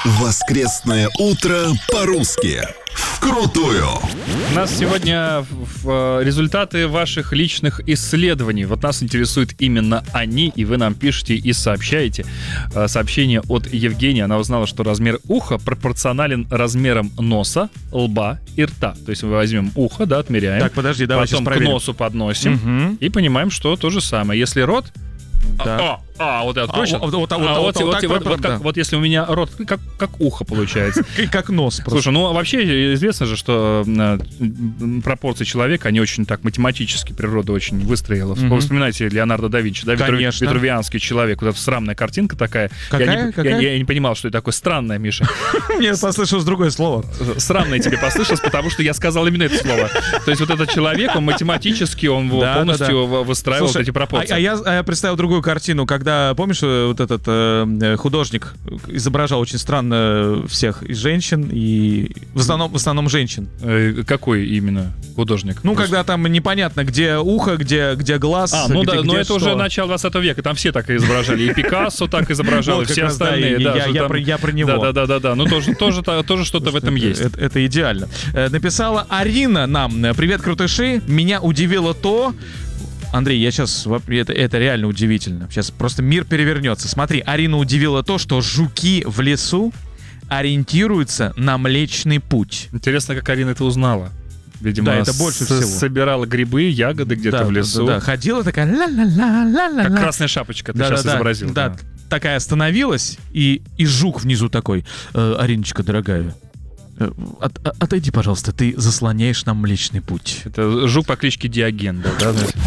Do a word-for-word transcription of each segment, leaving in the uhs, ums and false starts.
Воскресное утро по-русски. Вкрутую. У нас сегодня в- результаты ваших личных исследований. Вот нас интересуют именно они, и вы нам пишете и сообщаете. Э, Сообщение от Евгении. Она узнала, что размер уха пропорционален размерам носа, лба и рта. То есть мы возьмем ухо, да, отмеряем. Так, подожди, давай потом сейчас к проверим. носу подносим Мгм. и понимаем, что то же самое. Если рот... Да. А, а, вот это откроешь? А, вот- вот- А, вот- вот- вот вот- так вот- про- вот как- да. вот если у меня рот как как ухо получается. И как нос просто. Слушай, ну вообще известно же, что э, м, пропорции человека, они очень так математически, природа очень выстроила. Мгм. Вспоминайте Леонардо да Винчи, да, Витру- Конечно. витрувианский человек, вот эта срамная картинка такая. Какая? Я не, Какая? Я, я не понимал, что это такое странное, Миша. Мне послышалось другое слово. Срамное тебе послышалось, потому что я сказал именно это слово. То есть вот этот человек, он математически, он Да, полностью да, вы- выстраивал Слушай, вот эти пропорции. А, а я, а я представил другую картину, когда, помнишь, э, вот этот э, художник изображал очень странно всех и женщин, и в основном, в основном женщин. Э, Какой именно художник? Ну, Просто- когда там непонятно, где ухо, где, где глаз, А, ну где, да, но где это что. уже начало двадцатого века, там все так и изображали. И Пикассо так изображал, Вот и как все раз, да, остальные. и да, я, что я там- про, я про него. Да, да, да, да, да. Ну тоже, тоже, та- тоже что-то в этом это, есть. Это, это идеально. Э, Написала Арина нам: привет, крутыши. Меня удивило то. Андрей, я сейчас... Это, это реально удивительно. Сейчас просто мир перевернется. Смотри, Арина удивила то, что жуки в лесу ориентируются на Млечный Путь. Интересно, как Арина это узнала. Видимо, Да, это больше с- всего. собирала грибы, ягоды где-то Да, в лесу. да, да. Ходила такая ла-ла-ла-ла-ла-ла. Как красная шапочка, ты Да, сейчас да, да. изобразил. Да, да. такая остановилась, и, и жук внизу такой: «Э, Ариночка, дорогая, э, от- от- отойди, пожалуйста, ты заслоняешь нам Млечный Путь». Это жук по кличке Диоген, да, да, знаете?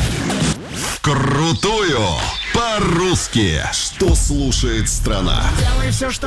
Вкрутую по-русски. Что слушает страна? Делай все, что